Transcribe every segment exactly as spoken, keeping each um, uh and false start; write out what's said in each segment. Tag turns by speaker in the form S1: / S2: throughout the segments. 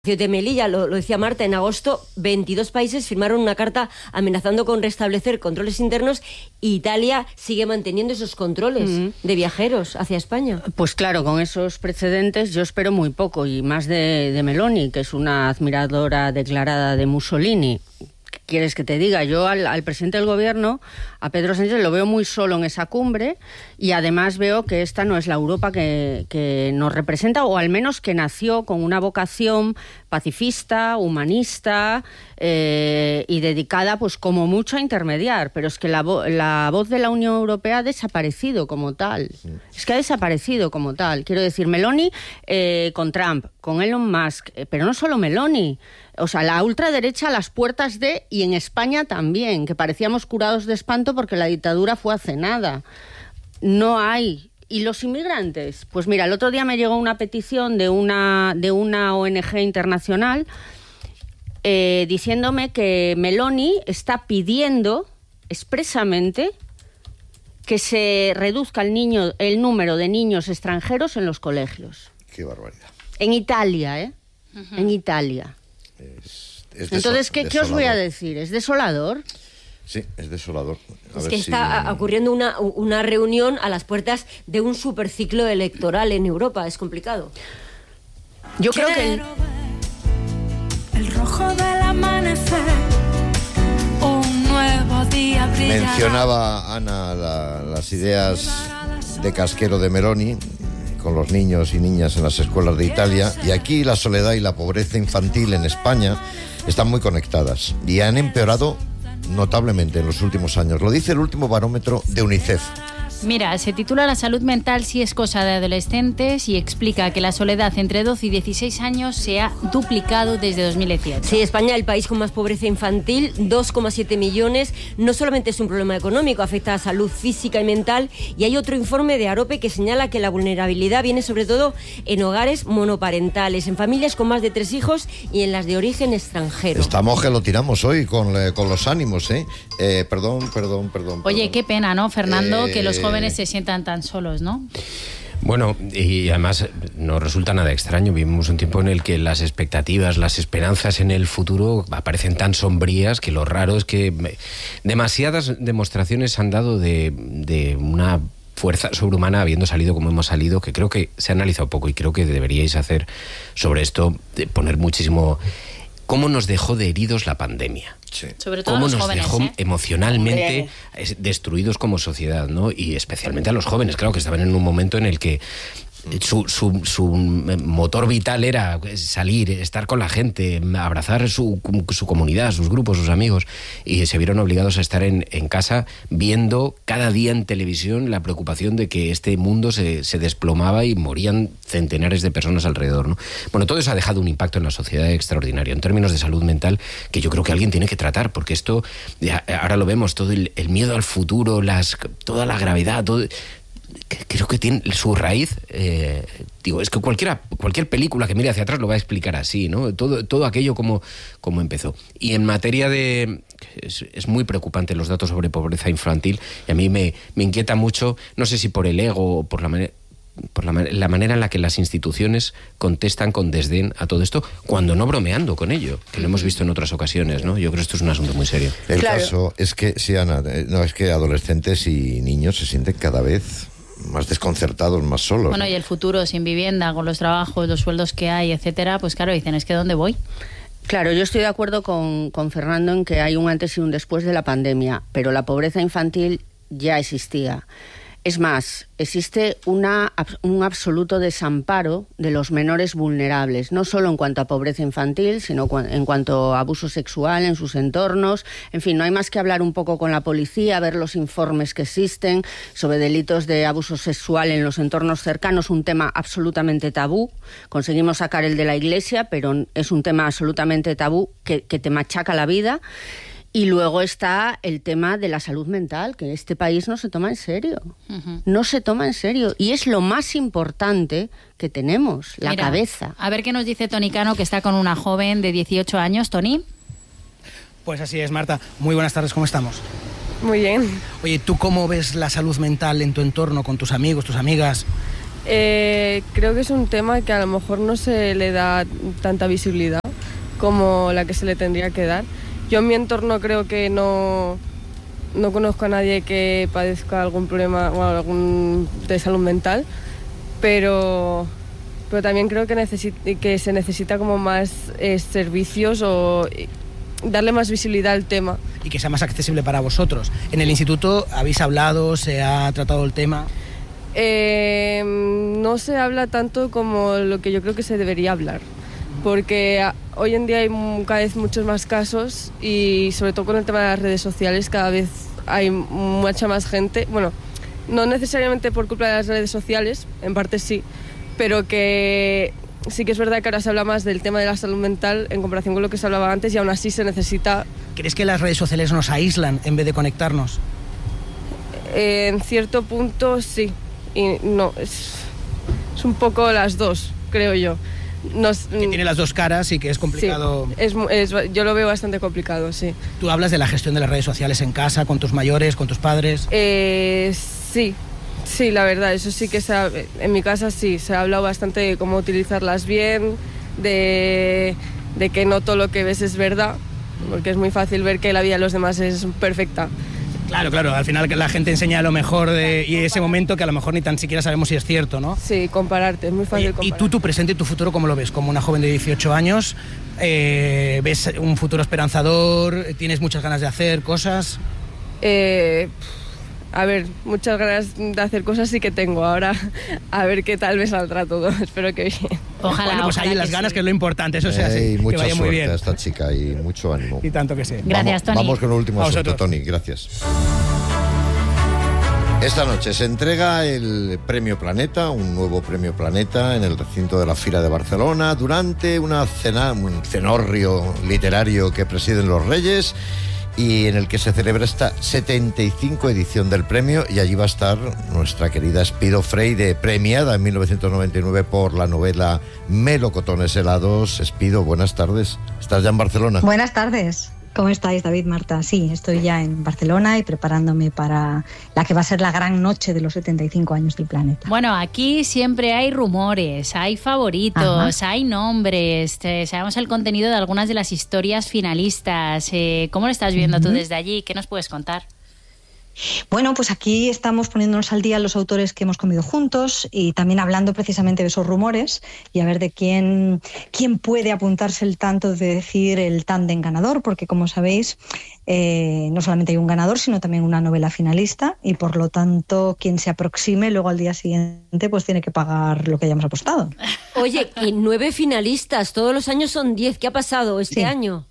S1: de Melilla, lo, lo decía Marta, en agosto veintidós países firmaron una carta amenazando con restablecer controles internos y Italia sigue manteniendo esos controles uh-huh. de viajeros hacia España.
S2: Pues claro, con esos precedentes yo espero muy poco, y más de, de Meloni, que es una admiradora declarada de Mussolini. ¿Qué quieres que te diga? Yo al, al presidente del gobierno, a Pedro Sánchez, lo veo muy solo en esa cumbre, y además veo que esta no es la Europa que, que nos representa, o al menos que nació con una vocación pacifista, humanista eh, y dedicada pues como mucho a intermediar. Pero es que la, vo- la voz de la Unión Europea ha desaparecido como tal. Sí. Es que ha desaparecido como tal. Quiero decir, Meloni eh, con Trump, con Elon Musk, eh, pero no solo Meloni. O sea, la ultraderecha a las puertas de... Y en España también, que parecíamos curados de espanto porque la dictadura fue hace nada. No hay... ¿Y los inmigrantes? Pues mira, el otro día me llegó una petición de una, de una O N G internacional eh, diciéndome que Meloni está pidiendo expresamente que se reduzca el, niño, el número de niños extranjeros en los colegios.
S3: Qué barbaridad.
S2: En Italia, ¿eh? Uh-huh. En Italia.
S3: Es, es
S2: Entonces, ¿qué, ¿qué os voy a decir? ¿Es desolador?
S3: Sí, es desolador. A
S1: es
S3: ver
S1: que
S3: si...
S1: está ocurriendo una, una reunión a las puertas de un superciclo electoral en Europa. Es complicado.
S2: Yo creo que... El...
S4: el rojo del amanecer, un nuevo día brillará.
S3: Mencionaba Ana la, las ideas de casquero de Meloni con los niños y niñas en las escuelas de Italia, y aquí la soledad y la pobreza infantil en España están muy conectadas y han empeorado notablemente en los últimos años. Lo dice el último barómetro de UNICEF.
S5: Mira, se titula La salud mental sí es cosa de adolescentes y explica que la soledad entre doce y dieciséis años se ha duplicado desde dos mil dieciocho.
S1: Sí, España, el país con más pobreza infantil, dos coma siete millones. No solamente es un problema económico, afecta a salud física y mental. Y hay otro informe de Arope que señala que la vulnerabilidad viene sobre todo en hogares monoparentales, en familias con más de tres hijos y en las de origen extranjero.
S3: Estamos que lo tiramos hoy con, eh, con los ánimos, ¿eh? eh perdón, perdón, perdón.
S5: Oye,
S3: perdón.
S5: qué pena, ¿no, Fernando?
S3: Eh...
S5: Que los jóvenes se sientan tan solos, ¿no?
S6: Bueno, y además no resulta nada extraño. Vivimos un tiempo en el que las expectativas, las esperanzas en el futuro aparecen tan sombrías que lo raro es que demasiadas demostraciones han dado de, de una fuerza sobrehumana habiendo salido como hemos salido, que creo que se ha analizado poco y creo que deberíais hacer sobre esto, de poner muchísimo... ¿Cómo nos dejó de heridos la pandemia?
S5: Sí. Sobre todo
S6: cómo
S5: los
S6: nos
S5: jóvenes,
S6: dejó
S5: ¿eh?
S6: emocionalmente Hombre. destruidos como sociedad, ¿no? Y especialmente a los jóvenes, claro, que estaban en un momento en el que su, su, su motor vital era salir, estar con la gente, abrazar su, su comunidad, sus grupos, sus amigos, y se vieron obligados a estar en, en casa viendo cada día en televisión la preocupación de que este mundo se, se desplomaba y morían centenares de personas alrededor, ¿no? Bueno, todo eso ha dejado un impacto en la sociedad extraordinario, en términos de salud mental, que yo creo que alguien tiene que tratar, porque esto, ya, ahora lo vemos, todo el, el miedo al futuro, las, toda la gravedad, todo... Creo que tiene su raíz, eh, digo, es que cualquiera, cualquier película que mire hacia atrás lo va a explicar así, ¿no? Todo, todo aquello como, como empezó. Y en materia de... Es, es muy preocupante los datos sobre pobreza infantil, y a mí me, me inquieta mucho, no sé si por el ego o por la manera... por la, la manera en la que las instituciones contestan con desdén a todo esto, cuando no bromeando con ello, que lo hemos visto en otras ocasiones, ¿no? Yo creo que esto es un asunto muy serio.
S3: El
S2: claro.
S3: caso es que, sí, Ana, no, es que adolescentes y niños se sienten cada vez más desconcertados, más solos.
S5: Bueno, y el futuro sin vivienda, con los trabajos, los sueldos que hay, etcétera, pues claro, dicen, es que ¿dónde voy?
S2: Claro, yo estoy de acuerdo con, con Fernando en que hay un antes y un después de la pandemia, pero la pobreza infantil ya existía. Es más, existe una, un absoluto desamparo de los menores vulnerables, no solo en cuanto a pobreza infantil, sino en cuanto a abuso sexual en sus entornos. En fin, no hay más que hablar un poco con la policía, ver los informes que existen sobre delitos de abuso sexual en los entornos cercanos, un tema absolutamente tabú. Conseguimos sacar el de la Iglesia, pero es un tema absolutamente tabú que, que te machaca la vida. Y luego está el tema de la salud mental, que este país no se toma en serio. Uh-huh. No se toma en serio. Y es lo más importante que tenemos, la
S5: Mira,
S2: cabeza.
S5: A ver qué nos dice Toni Cano, que está con una joven de dieciocho años. Toni.
S7: Pues así es, Marta. Muy buenas tardes, ¿cómo estamos?
S8: Muy bien.
S7: Oye, ¿tú cómo ves la salud mental en tu entorno, con tus amigos, tus amigas?
S8: Eh, creo que es un tema que a lo mejor no se le da tanta visibilidad como la que se le tendría que dar. Yo en mi entorno creo que no, no conozco a nadie que padezca algún problema o algún de salud mental, pero, pero también creo que, necesit- que se necesita como más eh, servicios o darle más visibilidad al tema.
S7: Y que sea más accesible para vosotros. ¿En el instituto habéis hablado, se ha tratado el tema?
S8: Eh, no se habla tanto como lo que yo creo que se debería hablar, porque hoy en día hay cada vez muchos más casos y sobre todo con el tema de las redes sociales cada vez hay mucha más gente, bueno, no necesariamente por culpa de las redes sociales, en parte sí, pero que sí que es verdad que ahora se habla más del tema de la salud mental en comparación con lo que se hablaba antes y aún así se necesita...
S7: ¿Crees que las redes sociales nos aíslan en vez de conectarnos?
S8: Eh, en cierto punto sí. Y no, es, es un poco las dos, creo yo. Nos,
S7: que tiene las dos caras y que es complicado.
S8: Sí, es, es, yo lo veo bastante complicado, sí.
S7: ¿Tú hablas de la gestión de las redes sociales en casa, con tus mayores, con tus padres?
S8: Eh, sí, sí, la verdad, eso sí que se ha, en mi casa sí, se ha hablado bastante de cómo utilizarlas bien, de, de que no todo lo que ves es verdad, porque es muy fácil ver que la vida de los demás es perfecta.
S7: Claro, claro, al final la gente enseña lo mejor de y ese momento que a lo mejor ni tan siquiera sabemos si es cierto, ¿no?
S8: Sí, compararte, es muy fácil.
S7: Oye,
S8: compararte.
S7: ¿y tú tu presente y tu futuro cómo lo ves? Como una joven de dieciocho años, eh, ¿ves un futuro esperanzador? ¿Tienes muchas ganas de hacer cosas?
S8: Eh, a ver, muchas ganas de hacer cosas sí que tengo. Ahora, a ver qué tal me saldrá todo. Espero que bien.
S5: Ojalá,
S7: bueno, pues
S5: ojalá
S7: ahí las
S5: que
S7: ganas,
S5: sí.
S7: que es lo importante, eso sea así,
S3: Eh, y mucha
S7: que vaya muy
S3: suerte
S7: bien.
S3: a esta chica y mucho ánimo.
S7: Y tanto que sí.
S5: Gracias,
S3: vamos,
S5: Tony.
S3: Vamos con el último
S7: A
S3: asunto,
S7: vosotros.
S3: Tony, gracias. Esta noche se entrega el Premio Planeta, un nuevo Premio Planeta en el recinto de la Fira de Barcelona durante una cena, un cenorrio literario que presiden los Reyes y en el que se celebra esta setenta y cinco edición del premio, y allí va a estar nuestra querida Espido Freire, premiada en mil novecientos noventa y nueve por la novela Melocotones helados. Espido, buenas tardes. ¿Estás ya en Barcelona?
S9: Buenas tardes. ¿Cómo estáis, David, Marta? Sí, estoy ya en Barcelona y preparándome para la que va a ser la gran noche de los setenta y cinco años del planeta.
S5: Bueno, aquí siempre hay rumores, hay favoritos,
S9: Ajá.
S5: hay nombres, eh, sabemos el contenido de algunas de las historias finalistas. Eh, ¿Cómo lo estás viendo uh-huh. tú desde allí? ¿Qué nos puedes contar?
S9: Bueno, pues aquí estamos poniéndonos al día los autores que hemos comido juntos y también hablando precisamente de esos rumores y a ver de quién, quién puede apuntarse el tanto de decir el tándem ganador, porque como sabéis, eh, no solamente hay un ganador, sino también una novela finalista y por lo tanto quien se aproxime luego al día siguiente pues tiene que pagar lo que hayamos apostado.
S1: Oye, y nueve finalistas, todos los años son diez. ¿Qué ha pasado este
S9: sí.
S1: año?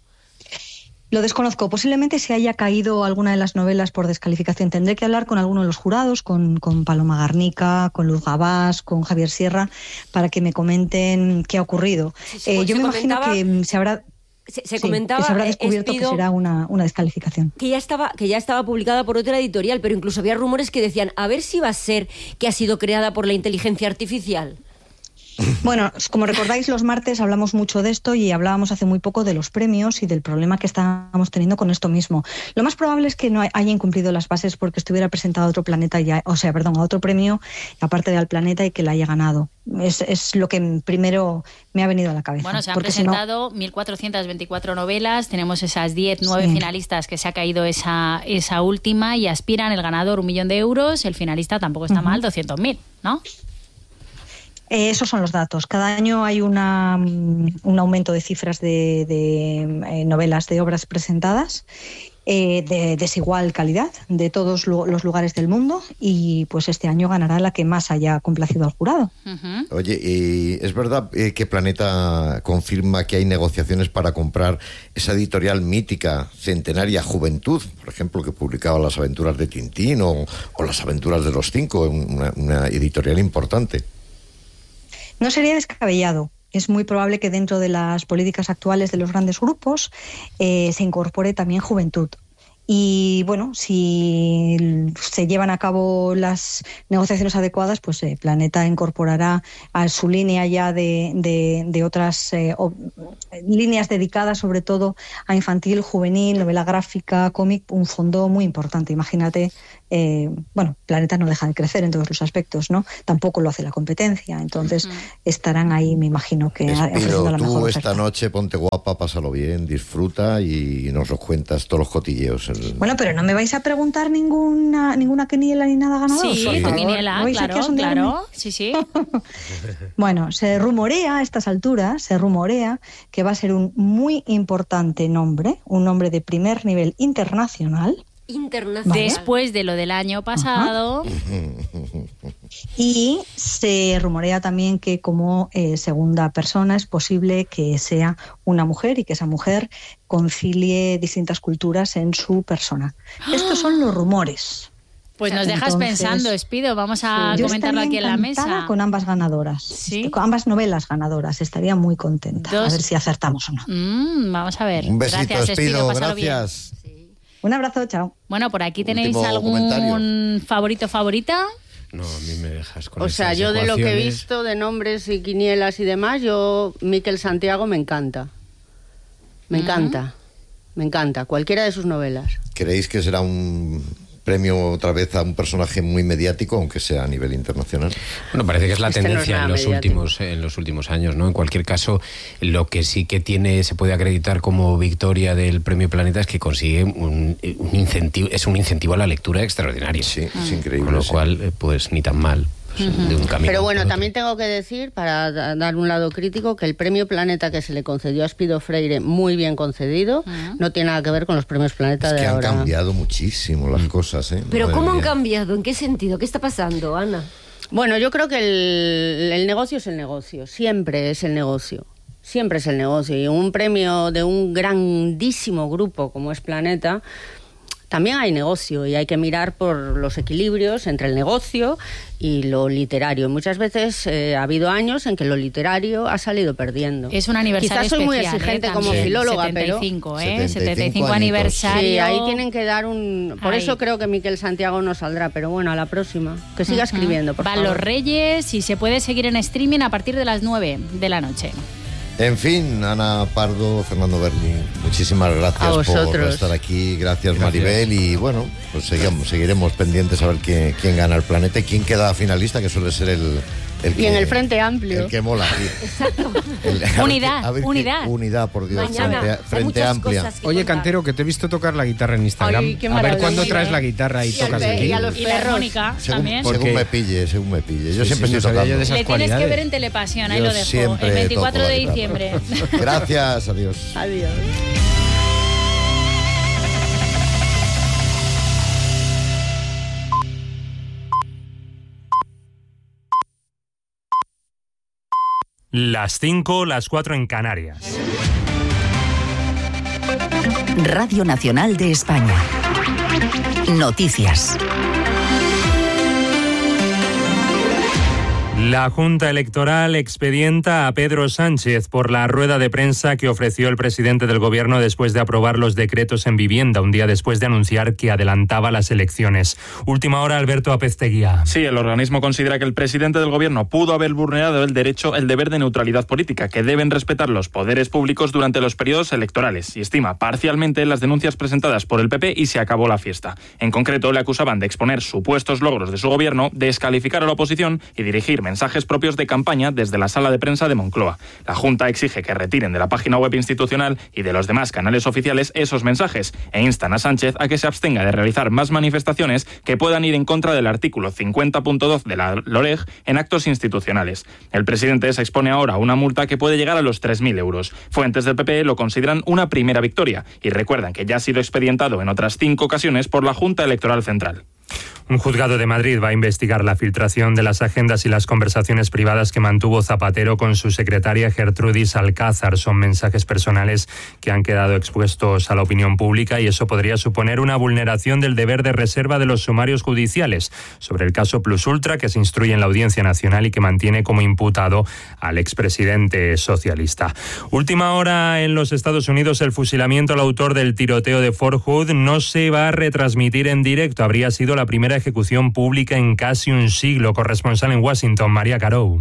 S9: Lo desconozco. Posiblemente se haya caído alguna de las novelas por descalificación. Tendré que hablar con alguno de los jurados, con, con Paloma Garnica, con Luz Gabás, con Javier Sierra, para que me comenten qué ha ocurrido.
S1: Sí, sí,
S9: eh, yo me imagino que se habrá...
S1: Se, se
S9: sí,
S1: comentaba,
S9: que se habrá descubierto
S1: Espido,
S9: que será una, una descalificación.
S1: Que ya, estaba, que ya estaba publicada por otra editorial, pero incluso había rumores que decían, a ver si va a ser que ha sido creada por la inteligencia artificial.
S9: Bueno, como recordáis, los martes hablamos mucho de esto y hablábamos hace muy poco de los premios y del problema que estábamos teniendo con esto mismo. Lo más probable es que no haya incumplido las bases porque estuviera presentado a otro planeta, ya, o sea, perdón, a otro premio, aparte del planeta, y que la haya ganado. Es, es lo que primero me ha venido a la cabeza.
S5: Bueno, se han
S9: porque
S5: presentado
S9: si no...
S5: mil cuatrocientas veinticuatro novelas, tenemos esas diez, nueve
S9: sí.
S5: finalistas que se ha caído esa, esa última y aspiran el ganador un millón de euros, el finalista tampoco está uh-huh. mal, doscientos mil, ¿no?
S9: Eh, esos son los datos. Cada año hay una, un aumento de cifras de, de eh, novelas, de obras presentadas, eh, de desigual calidad, de todos lo, los lugares del mundo, y pues este año ganará la que más haya complacido al jurado.
S3: Uh-huh. Oye, ¿y es verdad eh, que Planeta confirma que hay negociaciones para comprar esa editorial mítica, centenaria Juventud, por ejemplo, que publicaba Las aventuras de Tintín o, o Las aventuras de los cinco, una, una editorial importante?
S9: No sería descabellado. Es muy probable que dentro de las políticas actuales de los grandes grupos eh, se incorpore también Juventud. Y bueno, si se llevan a cabo las negociaciones adecuadas, pues eh, Planeta incorporará a su línea ya de, de, de otras eh, o, líneas dedicadas sobre todo a infantil, juvenil, novela gráfica, cómic, un fondo muy importante. Imagínate eh, bueno, Planeta no deja de crecer en todos los aspectos, ¿no? Tampoco lo hace la competencia, entonces uh-huh. estarán ahí, me imagino que
S3: Espiro,
S9: ofreciendo la
S3: tú
S9: mejor
S3: esta
S9: oferta.
S3: noche ponte guapa, pásalo bien, disfruta y nos lo cuentas todos los cotilleos.
S9: Bueno, pero no me vais a preguntar ninguna ninguna quiniela ni nada ganador.
S5: Sí,
S9: por favor.
S5: quiniela,
S9: ¿No
S5: claro, claro, sí, sí.
S9: Bueno, se rumorea a estas alturas, se rumorea que va a ser un muy importante nombre, un nombre de primer nivel internacional.
S1: Internacional.
S5: Después de lo del año pasado.
S9: Uh-huh. Y se rumorea también que como eh, segunda persona es posible que sea una mujer y que esa mujer concilie distintas culturas en su persona. Estos son los rumores.
S5: Pues nos dejas
S9: Entonces,
S5: pensando, Espido, vamos a
S9: yo
S5: comentarlo aquí en la mesa.
S9: Con ambas ganadoras,
S5: ¿Sí?
S9: con ambas novelas ganadoras, estaría muy contenta. Dos... A ver si acertamos o no.
S5: Mm, vamos a ver.
S3: Un besito,
S5: gracias,
S3: Espido,
S5: Espido,
S3: gracias.
S5: Bien.
S9: Un abrazo, chao.
S5: Bueno, por aquí tenéis
S3: Último
S5: algún
S3: comentario.
S5: favorito, favorita.
S6: No, a mí me dejas con
S2: O sea, yo de lo que he visto de nombres y quinielas y demás, yo, Miquel Santiago me encanta. Me uh-huh. encanta. Me encanta. Cualquiera de sus novelas.
S3: ¿Creéis que será un premio otra vez a un personaje muy mediático, aunque sea a nivel internacional?
S6: Bueno, parece que es la
S2: este
S6: tendencia
S2: no es
S6: en los
S2: mediático.
S6: últimos en los últimos años, ¿no? En cualquier caso, lo que sí que tiene se puede acreditar como victoria del Premio Planeta es que consigue un, un incentivo, es un incentivo a la lectura extraordinario.
S3: Sí,
S2: Ah.
S3: es increíble.
S6: Con lo
S3: sí.
S6: cual, pues ni tan mal. Pues,
S2: uh-huh.
S6: de un camino
S2: Pero bueno,
S6: otro.
S2: también tengo que decir, para dar un lado crítico, que el premio Planeta que se le concedió a Espido Freire, muy bien concedido, uh-huh. no tiene nada que ver con los premios Planeta
S3: es
S2: de
S3: que
S2: ahora.
S3: han cambiado muchísimo las cosas, ¿eh?
S1: Pero
S3: Madre
S1: ¿cómo
S3: mía.
S1: han cambiado? ¿En qué sentido? ¿Qué está pasando, Ana?
S2: Bueno, yo creo que el, el negocio es el negocio, siempre es el negocio. Siempre es el negocio. Y un premio de un grandísimo grupo como es Planeta, también hay negocio y hay que mirar por los equilibrios entre el negocio y lo literario. Muchas veces eh, ha habido años en que lo literario ha salido perdiendo.
S5: Es un aniversario
S2: Quizás soy muy
S5: especial,
S2: exigente
S5: ¿eh?
S2: como
S5: También.
S2: filóloga,
S5: setenta y cinco,
S2: pero...
S5: ¿eh?
S3: setenta y cinco
S5: setenta y cinco
S3: añitos.
S5: aniversario.
S2: Sí, ahí tienen que dar un... Por
S5: Ahí.
S2: eso creo que Miquel Santiago no saldrá, pero bueno, a la próxima. Que siga uh-huh. escribiendo, por
S5: Van
S2: favor.
S5: los Reyes y se puede seguir en streaming a partir de las nueve de la noche.
S3: En fin, Ana Pardo, Fernando Berni, muchísimas gracias por estar aquí. Gracias, gracias, Maribel. Y bueno, pues seguimos, seguiremos pendientes a ver quién, quién gana el Planeta y quién queda finalista, que suele ser el... el
S2: y
S3: que,
S2: en el Frente Amplio.
S3: El que mola.
S5: Exacto.
S3: El,
S5: unidad,
S3: a ver,
S5: unidad.
S3: Qué, unidad, por Dios.
S1: Mañana,
S3: Frente, frente Amplia.
S6: Oye, Cantero, que te he visto tocar la guitarra en Instagram.
S2: Ay, qué
S6: a ver cuándo
S2: maravilla.
S6: traes la guitarra y,
S2: Y
S6: tocas
S2: al-
S6: aquí.
S2: y a los
S5: Y la armónica
S3: Según,
S5: también.
S6: Porque-
S3: según me pille, según me pille. Yo
S6: Sí,
S3: siempre
S6: sí, no
S3: estoy
S6: sabía yo
S3: tocando.
S6: de esas
S5: Le tienes que
S6: cualidades.
S5: ver en Telepasión, ahí
S3: Yo
S5: lo dejo.
S3: siempre
S5: El veinticuatro
S3: toco
S5: de
S3: la guitarra.
S5: diciembre.
S3: Gracias, adiós.
S2: Adiós.
S10: Las cinco, las cuatro en Canarias.
S11: Radio Nacional de España. Noticias.
S10: La Junta Electoral expedienta a Pedro Sánchez por la rueda de prensa que ofreció el presidente del Gobierno después de aprobar los decretos en vivienda, un día después de anunciar que adelantaba las elecciones. Última hora, Alberto Apezteguía.
S12: Sí, el organismo considera que el presidente del Gobierno pudo haber vulnerado el derecho, el deber de neutralidad política, que deben respetar los poderes públicos durante los periodos electorales, y estima parcialmente las denuncias presentadas por el P P y se acabó la fiesta. En concreto, le acusaban de exponer supuestos logros de su gobierno, descalificar a la oposición y dirigir mensajes propios de campaña desde la sala de prensa de Moncloa. La Junta exige que retiren de la página web institucional y de los demás canales oficiales esos mensajes e instan a Sánchez a que se abstenga de realizar más manifestaciones que puedan ir en contra del artículo cincuenta punto dos de la LOREG en actos institucionales. El presidente se expone ahora a una multa que puede llegar a los tres mil euros. Fuentes del P P lo consideran una primera victoria y recuerdan que ya ha sido expedientado en otras cinco ocasiones por la Junta Electoral Central.
S10: Un juzgado de Madrid va a investigar la filtración de las agendas y las conversaciones privadas que mantuvo Zapatero con su secretaria Gertrudis Alcázar. Son mensajes personales que han quedado expuestos a la opinión pública y eso podría suponer una vulneración del deber de reserva de los sumarios judiciales sobre el caso Plus Ultra, que se instruye en la Audiencia Nacional y que mantiene como imputado al expresidente socialista. Última hora en los Estados Unidos, el fusilamiento al autor del tiroteo de Fort Hood no se va a retransmitir en directo. Habría sido la primera ejecución pública en casi un siglo. Corresponsal en Washington, María Carou.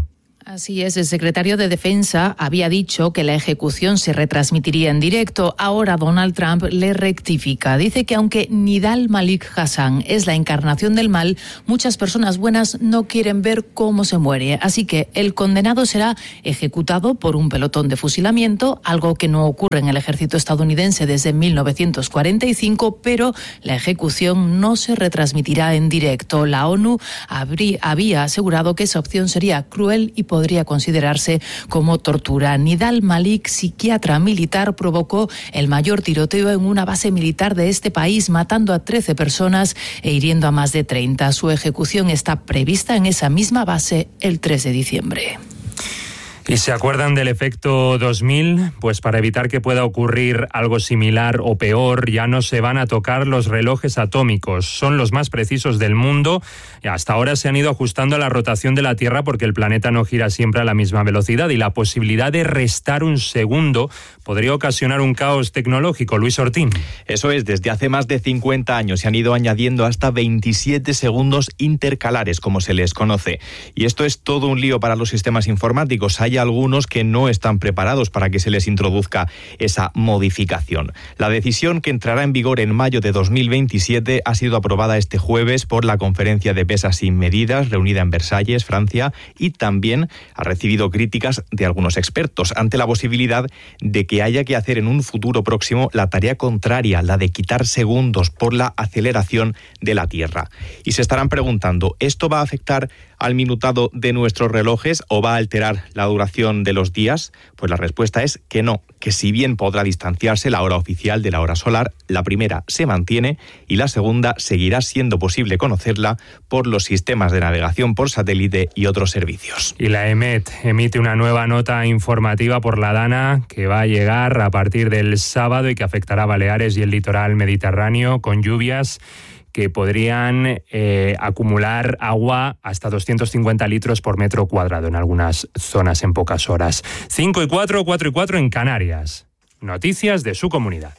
S13: Así es, el secretario de Defensa había dicho que la ejecución se retransmitiría en directo. Ahora Donald Trump le rectifica. Dice que aunque Nidal Malik Hassan es la encarnación del mal, muchas personas buenas no quieren ver cómo se muere. Así que el condenado será ejecutado por un pelotón de fusilamiento, algo que no ocurre en el ejército estadounidense desde mil novecientos cuarenta y cinco, pero la ejecución no se retransmitirá en directo. La ONU habría, había asegurado que esa opción sería cruel y podría considerarse como tortura. Nidal Malik, psiquiatra militar, provocó el mayor tiroteo en una base militar de este país, matando a trece personas e hiriendo a más de treinta. Su ejecución está prevista en esa misma base el tres de diciembre.
S10: ¿Y se acuerdan del efecto dos mil? Pues para evitar que pueda ocurrir algo similar o peor, ya no se van a tocar los relojes atómicos. Son los más precisos del mundo y hasta ahora se han ido ajustando a la rotación de la Tierra porque el planeta no gira siempre a la misma velocidad y la posibilidad de restar un segundo podría ocasionar un caos tecnológico. Luis Ortín.
S14: Eso es, desde hace más de cincuenta años se han ido añadiendo hasta veintisiete segundos intercalares, como se les conoce. Y esto es todo un lío para los sistemas informáticos. Hay algunos que no están preparados para que se les introduzca esa modificación. La decisión, que entrará en vigor en mayo de dos mil veintisiete, ha sido aprobada este jueves por la Conferencia de Pesas sin Medidas, reunida en Versalles, Francia, y también ha recibido críticas de algunos expertos ante la posibilidad de que haya que hacer en un futuro próximo la tarea contraria, la de quitar segundos por la aceleración de la Tierra. Y se estarán preguntando, ¿esto va a afectar al minutado de nuestros relojes o va a alterar la duración de los días? Pues la respuesta es que no, que si bien podrá distanciarse la hora oficial de la hora solar, la primera se mantiene y la segunda seguirá siendo posible conocerla por los sistemas de navegación por satélite y otros servicios.
S10: Y la EMET emite una nueva nota informativa por la Dana que va a llegar a partir del sábado y que afectará a Baleares y el litoral mediterráneo con lluvias que podrían eh, acumular agua hasta doscientos cincuenta litros por metro cuadrado en algunas zonas en pocas horas. cinco y cuatro, cuatro y cuatro en Canarias. Noticias de su comunidad.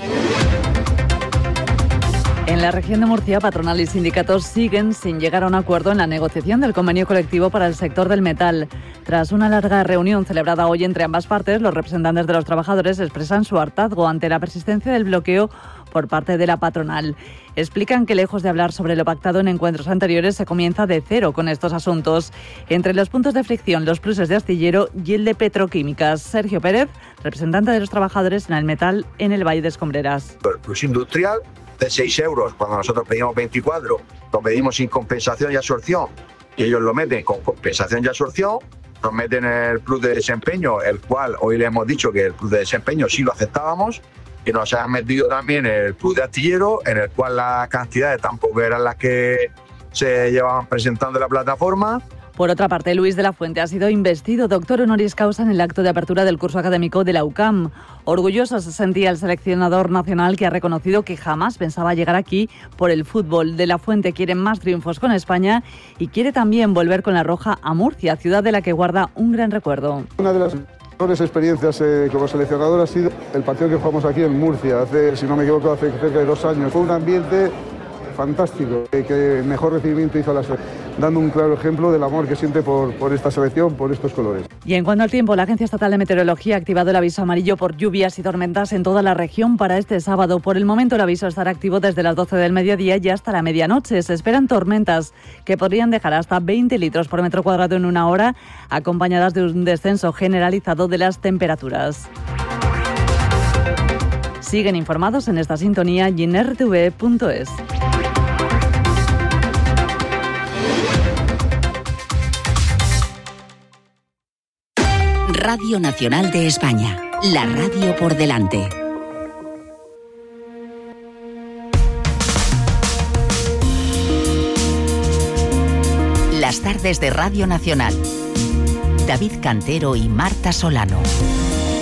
S15: En la región de Murcia, patronal y sindicatos siguen sin llegar a un acuerdo en la negociación del convenio colectivo para el sector del metal. Tras una larga reunión celebrada hoy entre ambas partes, los representantes de los trabajadores expresan su hartazgo ante la persistencia del bloqueo por parte de la patronal. Explican que lejos de hablar sobre lo pactado en encuentros anteriores, se comienza de cero con estos asuntos. Entre los puntos de fricción, los pluses de Astillero y el de Petroquímicas. Sergio Pérez, representante de los trabajadores en el metal en el Valle de Escombreras.
S16: El plus industrial de seis euros, cuando nosotros pedimos veinticuatro, lo pedimos sin compensación y absorción, y ellos lo meten con compensación y absorción, nos meten el plus de desempeño, el cual hoy le hemos dicho que el plus de desempeño sí lo aceptábamos, y nos han metido también el plus de Astillero, en el cual las cantidades tampoco eran las que se llevaban presentando en la plataforma.
S15: Por otra parte, Luis de la Fuente ha sido investido doctor honoris causa en el acto de apertura del curso académico de la U C A M. Orgulloso se sentía el seleccionador nacional, que ha reconocido que jamás pensaba llegar aquí por el fútbol. De la Fuente quiere más triunfos con España y quiere también volver con la Roja a Murcia, ciudad de la que guarda un gran recuerdo.
S17: Una de las mejores experiencias eh, como seleccionador ha sido el partido que jugamos aquí en Murcia, hace, si no me equivoco, hace cerca de dos años. Fue un ambiente fantástico, eh, que mejor recibimiento hizo la selección, dando un claro ejemplo del amor que siente por, por esta selección, por estos colores.
S15: Y en cuanto al tiempo, la Agencia Estatal de Meteorología ha activado el aviso amarillo por lluvias y tormentas en toda la región para este sábado. Por el momento el aviso estará activo desde las doce del mediodía y hasta la medianoche. Se esperan tormentas que podrían dejar hasta veinte litros por metro cuadrado en una hora, acompañadas de un descenso generalizado de las temperaturas. Siguen informados en esta sintonía y en r t v punto es.
S11: Radio Nacional de España, la radio por delante. Las tardes de Radio Nacional. David Cantero y Marta Solano.